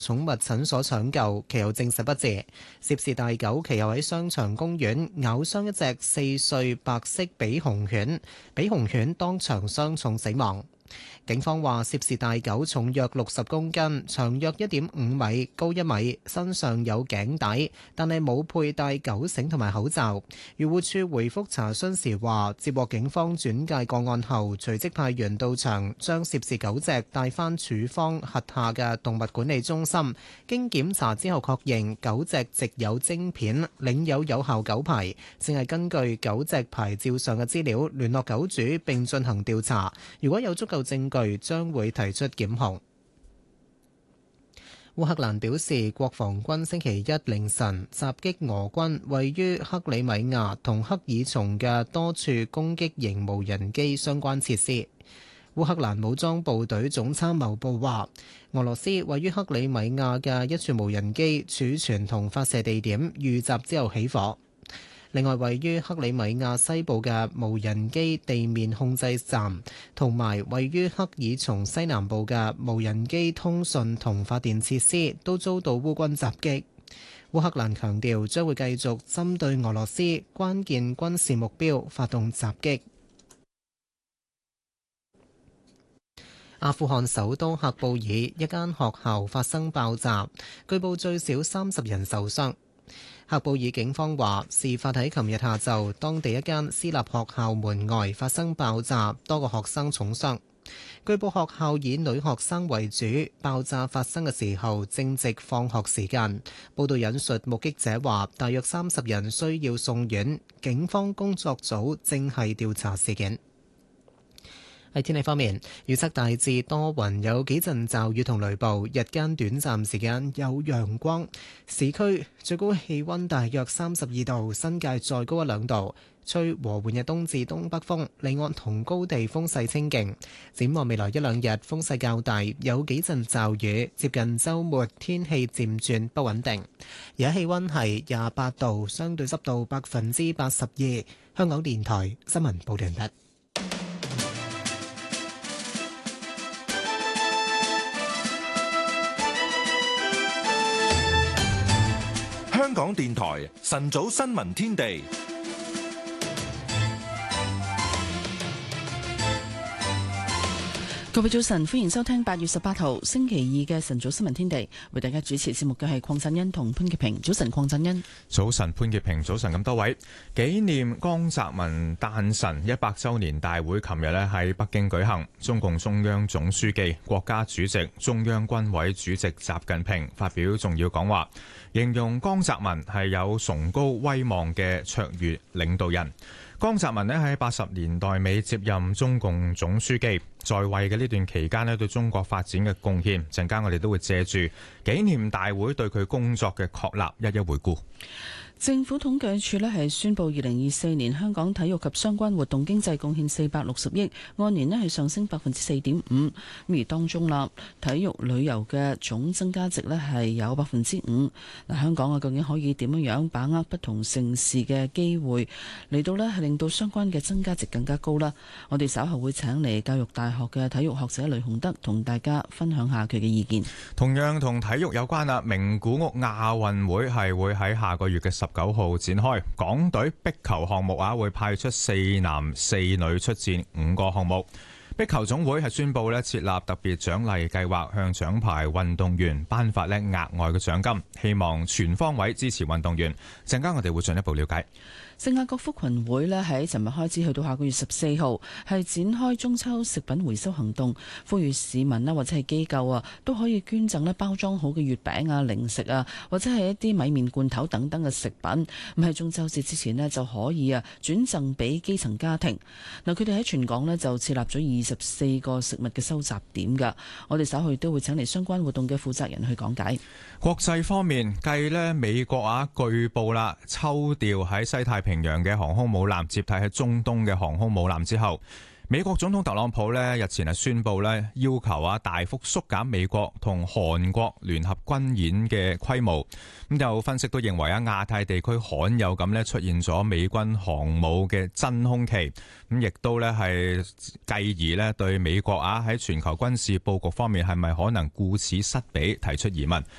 寵物診所搶救，其後證實不治。涉事大狗其後喺商場公園咬傷一隻4歲白色比熊犬，比熊犬當場傷重死亡。警方話涉事大狗重約60公斤，長約1.5米，高1米，身上有頸帶，但係冇佩戴狗繩同埋口罩。漁護署回覆查詢時話，接獲警方轉介個案後，隨即派員到場，將涉事狗隻帶返署方轄下嘅動物管理中心。經檢查之後確認，狗隻植有晶片，領有有效狗牌，正係根據狗隻牌照上嘅資料聯絡狗主並進行調查。如果有足夠證據，將會提出檢控。烏克蘭表示，國防軍星期一凌晨襲擊俄軍位於克里米亞同克爾松嘅多處攻擊型無人機相關設施。烏克蘭武裝部隊總參謀部話，俄羅斯位於克里米亞嘅一處無人機儲存同發射地點遇襲之後起火。另外，位於克里米亞西部嘅無人機地面控制站，同埋位於克爾松西南部嘅無人機通訊同發電設施，都遭到烏軍襲擊。烏克蘭強調將會繼續針對俄羅斯關鍵軍事目標發動襲擊。阿富汗首都喀布爾一間學校發生爆炸，據報最少30人受傷。喀布爾警方話，事發喺琴日下晝，當地一間私立學校門外發生爆炸，多個學生重傷。據報學校以女學生為主，爆炸發生嘅時候正值放學時間。報道引述目擊者話，大約30人需要送院，警方工作組正係調查事件。喺天氣方面，預測大致多雲，有幾陣驟雨同雷暴，日間短暫時間有陽光。市區最高氣溫大約32度，新界再高1-2度。吹和緩嘅東至東北風，離岸同高地風勢清勁。展望未來1-2日風勢較大，有幾陣驟雨。接近週末天氣漸轉不穩定。而家氣溫係28度，相對濕度82%。香港電台新聞報道完畢。 香港電台晨早新聞天地， 各位早晨，歡迎收聽8月18號星期二嘅晨早新聞天地。為大家主持節目嘅係鄺振恩同潘潔平。早晨，鄺振恩。 早晨，潘潔平。早晨，咁多位。紀念江澤民誕辰100週年大會，琴日喺北京舉行。中共中央總書記、國家主席、中央軍委主席習近平發表重要講話，形容江澤民係有崇高威望嘅卓越領導人。江澤民喺80年代尾接任中共總書記，在位嘅呢段期間對中國發展嘅貢獻，陣間我哋都會借住紀念大會對佢工作嘅確立一一回顧。 政府統計處係宣布2024年香港體育及相關活動經濟貢獻460億，按年係上升4.5%。而當中體育旅遊嘅總增加值係有5%。香港究竟可以點樣把握不同盛事嘅機會嚟到係令到相關嘅增加值更加高啦？我哋稍後會請嚟教育大學嘅體育學者雷雄德同大家分享下佢嘅意見。 同樣同體育有關啦，名古屋亞運會係會喺下個月嘅19號展開，港隊壁球項目會派出4男4女出戰5個項目。壁球總會係宣布設立特別獎勵計劃，向獎牌運動員頒發額外嘅獎金，希望全方位支持運動員。陣間我哋會進一步了解。 聖雅各福群會喺尋日開始去到下個月14號係展開中秋食品回收行動，呼籲市民或者係機構都可以捐贈包裝好嘅月餅零食或者係一啲米麵罐頭等等嘅食品，咁喺中秋節之前就可以轉贈俾基層家庭。佢哋喺全港就設立咗24個食物嘅收集點㗎。我哋稍後都會請嚟相關活動嘅負責人去講解。 國際方面，繼美國據報抽調喺西太平洋嘅航空母艦接替喺中東嘅航空母艦之後， 美國總統特朗普日前係宣布要求大幅縮減美國同韓國聯合軍演嘅規模。咁有分析都認為亞太地區罕有咁出現咗美軍航母嘅真空期，咁亦都係繼而對美國喺全球軍事佈局方面係咪可能顧此失彼提出疑問。